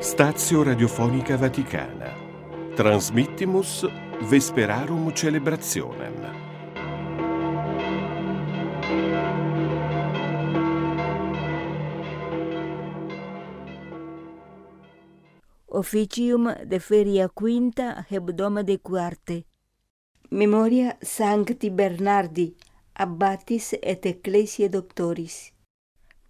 Stazio Radiofonica Vaticana. Transmittimus Vesperarum Celebrationem. Officium de feria quinta hebdomade quarte. Memoria Sancti Bernardi, abbatis et ecclesiae doctoris.